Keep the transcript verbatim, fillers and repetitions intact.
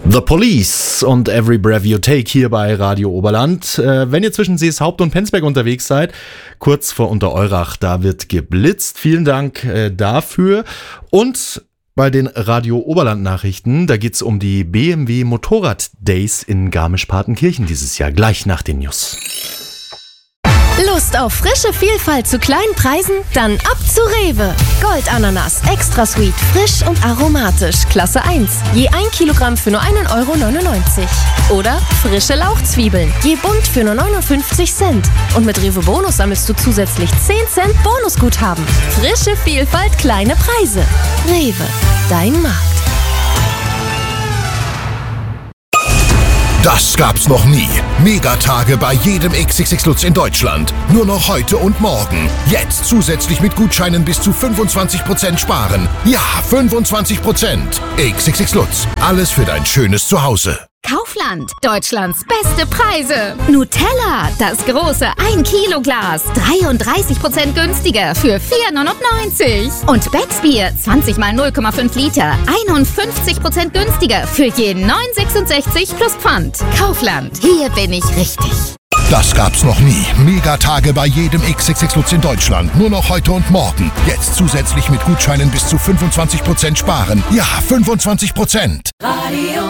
The Police und Every Breath You Take hier bei Radio Oberland. Äh, wenn ihr zwischen Seeshaupt und Penzberg unterwegs seid, kurz vor Untereurach, da wird geblitzt. Vielen Dank äh, dafür. Und bei den Radio Oberland Nachrichten, da geht's um die B M W Motorrad Days in Garmisch-Partenkirchen dieses Jahr, gleich nach den News. Lust auf frische Vielfalt zu kleinen Preisen? Dann ab zu Rewe. Goldananas, extra sweet, frisch und aromatisch, Klasse eins. Je ein Kilogramm für nur ein Euro neunundneunzig. Oder frische Lauchzwiebeln, je bunt für nur neunundfünfzig Cent. Und mit Rewe Bonus sammelst du zusätzlich zehn Cent Bonusguthaben. Frische Vielfalt, kleine Preise. Rewe, dein Markt. Das gab's noch nie. Megatage bei jedem X X X Lutz in Deutschland. Nur noch heute und morgen. Jetzt zusätzlich mit Gutscheinen bis zu fünfundzwanzig Prozent sparen. Ja, fünfundzwanzig Prozent. X X X Lutz. Alles für dein schönes Zuhause. Kaufland, Deutschlands beste Preise. Nutella, das große ein Kilo Glas, dreiunddreißig Prozent günstiger für vier neunundneunzig. Und Becksbier, zwanzig mal null Komma fünf Liter, einundfünfzig Prozent günstiger für je neun sechsundsechzig plus Pfand. Kaufland, hier bin ich richtig. Das gab's noch nie. Megatage bei jedem X X X Lutz in Deutschland. Nur noch heute und morgen. Jetzt zusätzlich mit Gutscheinen bis zu fünfundzwanzig Prozent sparen. Ja, fünfundzwanzig Prozent. Radio